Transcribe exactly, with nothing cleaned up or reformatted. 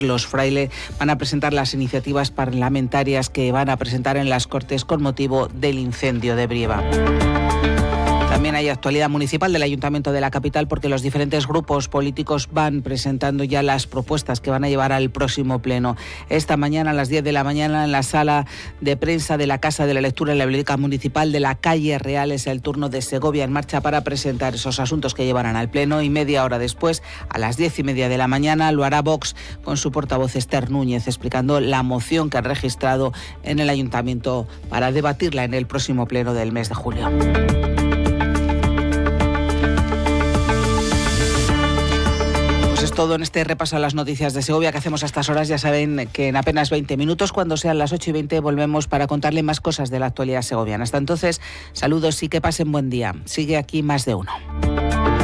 Los Fraile van a presentar las iniciativas parlamentarias que van a presentar en las Cortes con motivo del incendio de Brieva. También hay actualidad municipal del Ayuntamiento de la capital porque los diferentes grupos políticos van presentando ya las propuestas que van a llevar al próximo pleno. Esta mañana a las diez de la mañana en la sala de prensa de la Casa de la Lectura en la Biblioteca Municipal de la Calle Real es el turno de Segovia en marcha para presentar esos asuntos que llevarán al pleno, y media hora después, a las diez y media de la mañana, lo hará Vox con su portavoz Esther Núñez explicando la moción que han registrado en el Ayuntamiento para debatirla en el próximo pleno del mes de julio. Es todo en este repaso a las noticias de Segovia que hacemos a estas horas. Ya saben que en apenas veinte minutos, cuando sean las ocho y veinte, volvemos para contarle más cosas de la actualidad segoviana. Hasta entonces, saludos y que pasen buen día. Sigue aquí Más de Uno.